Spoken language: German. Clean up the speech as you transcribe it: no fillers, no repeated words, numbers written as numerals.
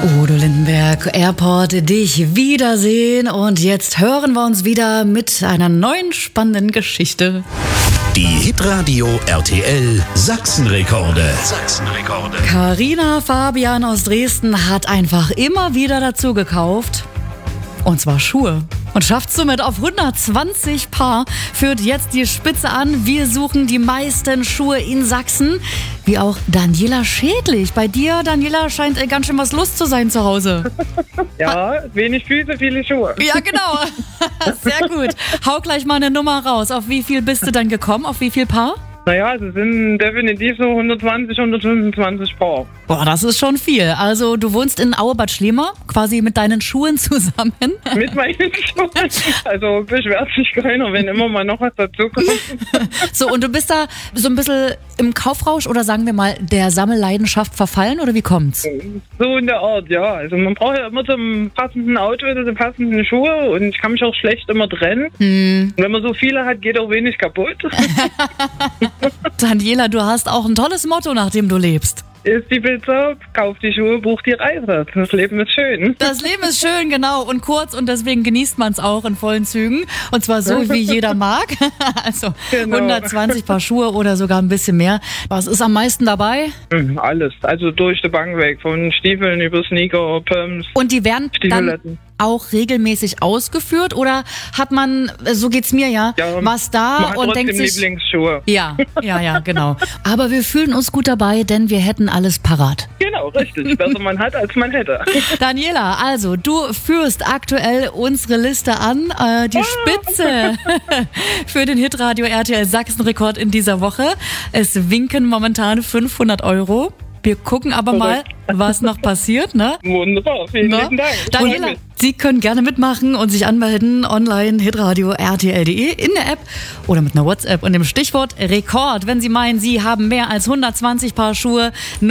Udo Lindenberg, Airport, dich wiedersehen. Und jetzt hören wir uns wieder mit einer neuen spannenden Geschichte. Die Hitradio RTL Sachsenrekorde. Carina Fabian aus Dresden hat einfach immer wieder dazu gekauft. Und zwar Schuhe. Und schafft somit auf 120 Paar, führt jetzt die Spitze an. Wir suchen die meisten Schuhe in Sachsen. Wie auch Daniela Schädlich. Bei dir, Daniela, scheint ganz schön was los zu sein zu Hause. Ja, wenig Füße, viele Schuhe. Ja, genau. Sehr gut. Hau gleich mal eine Nummer raus. Auf wie viel bist du dann gekommen? Auf wie viel Paar? Naja, es sind definitiv so 120, 125 Paar. Boah, das ist schon viel. Also du wohnst in Auebad Schliemer, quasi mit deinen Schuhen zusammen. Mit meinen Schuhen. Also beschwert sich keiner, wenn immer mal noch was dazukommt. So, und du bist da so ein bisschen im Kaufrausch oder sagen wir mal der Sammelleidenschaft verfallen oder wie kommt's? So in der Art, ja. Also man braucht ja immer zum passenden Outfit, die passenden Schuhe und ich kann mich auch schlecht immer trennen. Und wenn man so viele hat, geht auch wenig kaputt. Daniela, du hast auch ein tolles Motto, nach dem du lebst. Ist die Pizza, kauft die Schuhe, bucht die Reise. Das Leben ist schön. Das Leben ist schön, genau, und kurz und deswegen genießt man es auch in vollen Zügen. Und zwar so, wie jeder mag. Also Genau. 120 Paar Schuhe oder sogar ein bisschen mehr. Was ist am meisten dabei? Alles. Also durch die Bank weg. Von Stiefeln über Sneaker, Pumps, Und die werden dann Stiefeletten. auch regelmäßig ausgeführt oder hat man, so geht's mir ja, was da Man hat und denkt trotzdem sich... Lieblingsschuhe. Ja, genau. Aber wir fühlen uns gut dabei, denn wir hätten alles parat. Genau, richtig. Besser man hat, als man hätte. Daniela, also du führst aktuell unsere Liste an. Die Spitze für den Hitradio RTL Sachsenrekord in dieser Woche. Es winken momentan 500 €. Wir gucken aber mal, was noch passiert, ne? Wunderbar, vielen lieben Dank. Daniela, Sie können gerne mitmachen und sich anmelden online hitradio rtl.de in der App oder mit einer WhatsApp und dem Stichwort Rekord, wenn Sie meinen, Sie haben mehr als 120 Paar Schuhe.